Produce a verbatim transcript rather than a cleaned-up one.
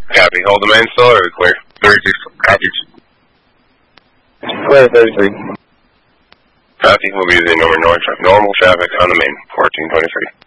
Copy. Hold the main still, or are we clear? thirty-six, copies. Clear thirty-three. Copy. We'll be using normal, normal traffic on the main, fourteen twenty-three.